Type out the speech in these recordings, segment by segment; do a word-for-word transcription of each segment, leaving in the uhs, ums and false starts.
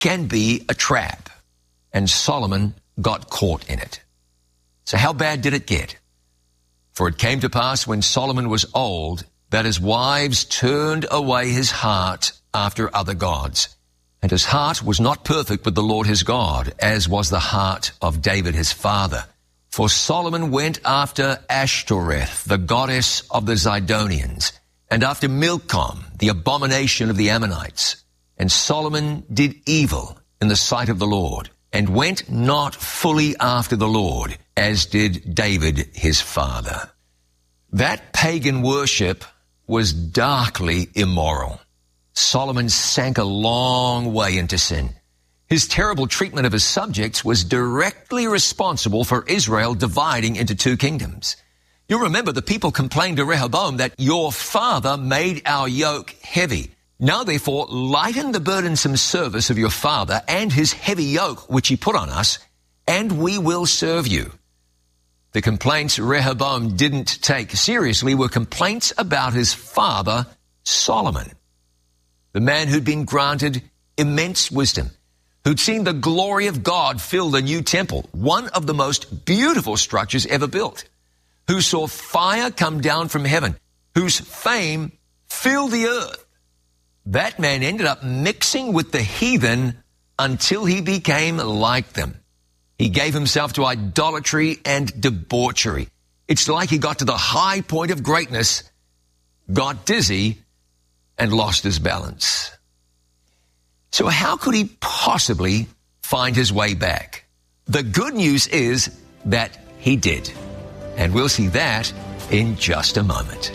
can be a trap, and Solomon got caught in it. So how bad did it get? For it came to pass when Solomon was old that his wives turned away his heart after other gods. And his heart was not perfect with the Lord his God, as was the heart of David his father. For Solomon went after Ashtoreth, the goddess of the Zidonians, and after Milcom, the abomination of the Ammonites. And Solomon did evil in the sight of the Lord, and went not fully after the Lord, as did David his father. That pagan worship was darkly immoral. Solomon sank a long way into sin. His terrible treatment of his subjects was directly responsible for Israel dividing into two kingdoms. You'll remember the people complained to Rehoboam that your father made our yoke heavy. Now therefore lighten the burdensome service of your father and his heavy yoke which he put on us, and we will serve you. The complaints Rehoboam didn't take seriously were complaints about his father, Solomon, the man who'd been granted immense wisdom, who'd seen the glory of God fill the new temple, one of the most beautiful structures ever built, who saw fire come down from heaven, whose fame filled the earth. That man ended up mixing with the heathen until he became like them. He gave himself to idolatry and debauchery. It's like he got to the high point of greatness, got dizzy, and lost his balance. So how could he possibly find his way back? The good news is that he did. And we'll see that in just a moment.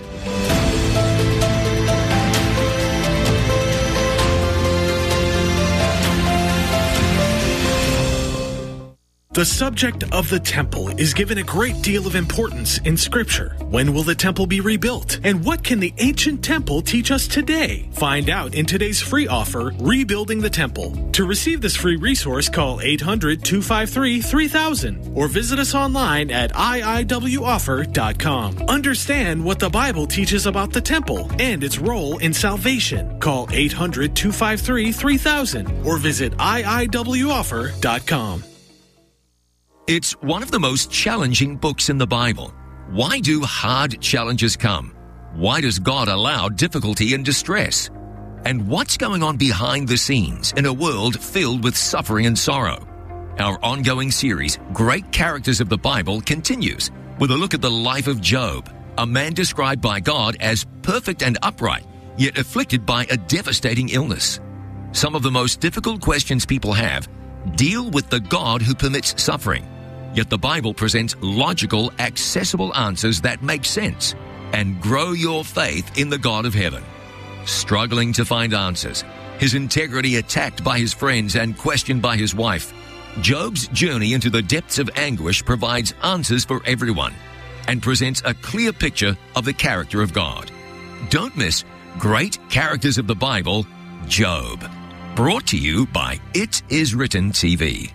The subject of the temple is given a great deal of importance in Scripture. When will the temple be rebuilt? And what can the ancient temple teach us today? Find out in today's free offer, Rebuilding the Temple. To receive this free resource, call eight hundred, two five three, three thousand or visit us online at I I W offer dot com. Understand what the Bible teaches about the temple and its role in salvation. Call eight hundred, two five three, three thousand or visit I I W offer dot com. It's one of the most challenging books in the Bible. Why do hard challenges come? Why does God allow difficulty and distress? And what's going on behind the scenes in a world filled with suffering and sorrow? Our ongoing series, Great Characters of the Bible, continues with a look at the life of Job, a man described by God as perfect and upright, yet afflicted by a devastating illness. Some of the most difficult questions people have deal with the God who permits suffering. Yet the Bible presents logical, accessible answers that make sense and grow your faith in the God of heaven. Struggling to find answers, his integrity attacked by his friends and questioned by his wife, Job's journey into the depths of anguish provides answers for everyone and presents a clear picture of the character of God. Don't miss Great Characters of the Bible, Job. Brought to you by It Is Written T V.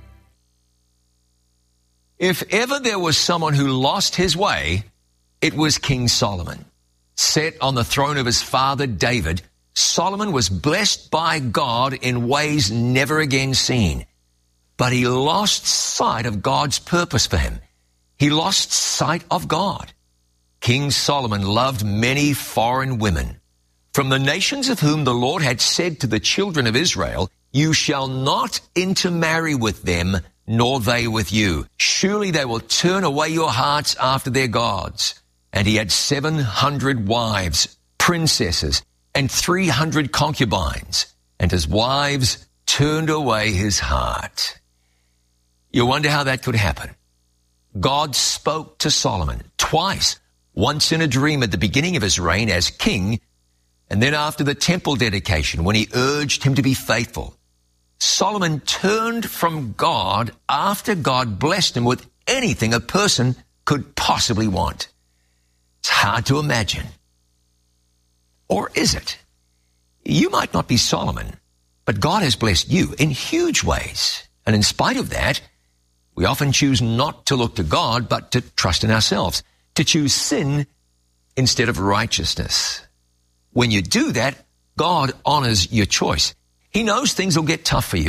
If ever there was someone who lost his way, it was King Solomon. Set on the throne of his father David, Solomon was blessed by God in ways never again seen. But he lost sight of God's purpose for him. He lost sight of God. King Solomon loved many foreign women. From the nations of whom the Lord had said to the children of Israel, "You shall not intermarry with them, nor they with you. Surely they will turn away your hearts after their gods." And he had seven hundred wives, princesses, and three hundred concubines, and his wives turned away his heart. You wonder how that could happen. God spoke to Solomon twice, once in a dream at the beginning of his reign as king, and then after the temple dedication when he urged him to be faithful. Solomon turned from God after God blessed him with anything a person could possibly want. It's hard to imagine. Or is it? You might not be Solomon, but God has blessed you in huge ways. And in spite of that, we often choose not to look to God, but to trust in ourselves, to choose sin instead of righteousness. When you do that, God honors your choice. He knows things will get tough for you.